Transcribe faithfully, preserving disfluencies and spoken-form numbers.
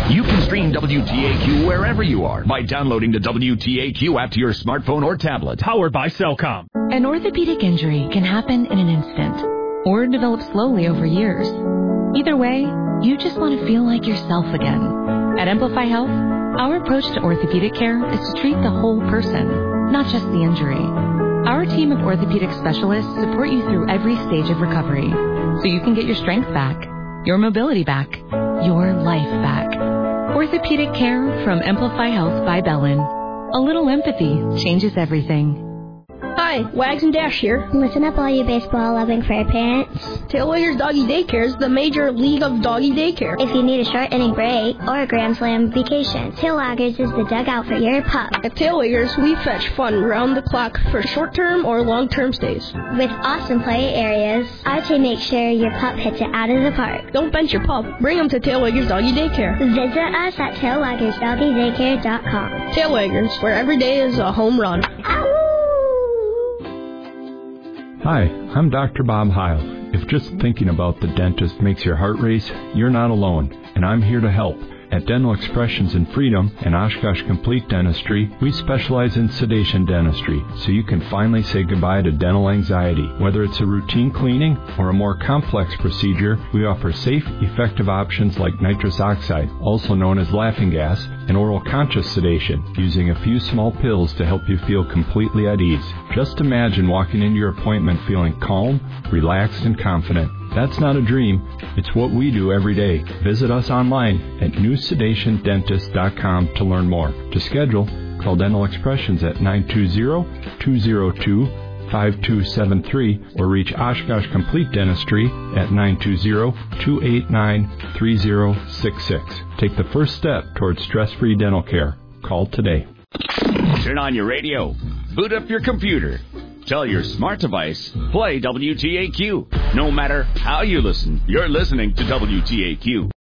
You can stream W T A Q wherever you are by downloading the W T A Q app to your smartphone or tablet. Powered by Cellcom. An orthopedic injury can happen in an instant or develop slowly over years. Either way, you just want to feel like yourself again. At Amplify Health, our approach to orthopedic care is to treat the whole person, not just the injury. Our team of orthopedic specialists support you through every stage of recovery so you can get your strength back, your mobility back, your life back. Orthopedic care from Amplify Health by Bellin. A little empathy changes everything. Hi, Wags and Dash here. Listen up, all you baseball-loving fur parents. Tailwaggers Doggy Daycare is the major league of doggy daycare. If you need a short inning break or a Grand Slam vacation, Tailwaggers is the dugout for your pup. At Tailwaggers, we fetch fun round the clock for short-term or long-term stays. With awesome play areas, our team makes sure your pup hits it out of the park. Don't bench your pup. Bring him to Tailwaggers Doggy Daycare. Visit us at tailwaggers doggy daycare dot com. Tailwaggers, where every day is a home run. Ow! Hi, I'm Doctor Bob Heil. If just thinking about the dentist makes your heart race, you're not alone, and I'm here to help. At Dental Expressions in Freedom and Oshkosh Complete Dentistry, we specialize in sedation dentistry, so you can finally say goodbye to dental anxiety. Whether it's a routine cleaning or a more complex procedure, we offer safe, effective options like nitrous oxide, also known as laughing gas, and oral conscious sedation, using a few small pills to help you feel completely at ease. Just imagine walking into your appointment feeling calm, relaxed, and confident. That's not a dream. It's what we do every day. Visit us online at new sedation dentist dot com to learn more. To schedule, call Dental Expressions at nine two zero, two zero two, five two seven three or reach Oshkosh Complete Dentistry at nine two zero, two eight nine, three zero six six. Take the first step towards stress-free dental care. Call today. Turn on your radio. Boot up your computer. Tell your smart device, play W T A Q. No matter how you listen, you're listening to W T A Q.